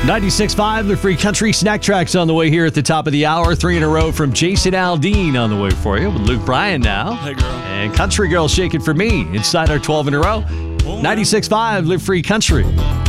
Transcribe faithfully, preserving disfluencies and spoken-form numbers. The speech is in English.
ninety-six point five, the Free Country Snack Tracks on the way here at the top of the hour. Three in a row from Jason Aldean on the way for you with Luke Bryan now. Hey, girl. And Country Girl, Shake It For Me inside our twelve in a row. ninety-six point five, Live Free Country.